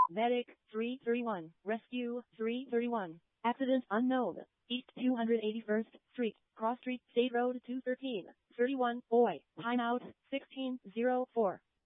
Medic 331. Rescue 331. Accident unknown. East 281st Street, Cross Street, State Road 213. 31. Boy. Timeout 1604.